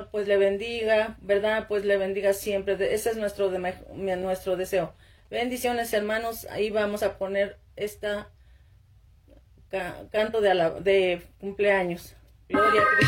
pues le bendiga, ¿verdad? Pues le bendiga siempre. Ese es nuestro deseo. Bendiciones, hermanos. Ahí vamos a poner esta canto de cumpleaños. Gloria a Cristo.